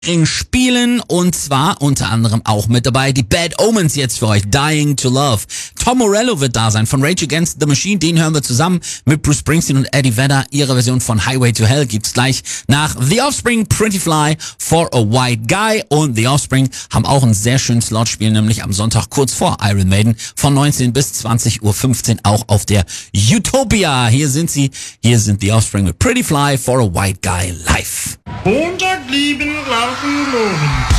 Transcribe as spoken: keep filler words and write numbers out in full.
spielen und zwar unter anderem auch mit dabei die Bad Omens jetzt für euch, Dying to Love. Tom Morello wird da sein von Rage Against the Machine, den hören wir zusammen mit Bruce Springsteen und Eddie Vedder. Ihre Version von Highway to Hell gibt's gleich nach The Offspring, Pretty Fly for a White Guy, und The Offspring haben auch einen sehr schönen Slot-Spiel, nämlich am Sonntag kurz vor Iron Maiden von neunzehn bis zwanzig Uhr fünfzehn auch auf der Utopia. Hier sind sie, hier sind The Offspring mit Pretty Fly for a White Guy live. hundert Lieben, Glauben, Loben.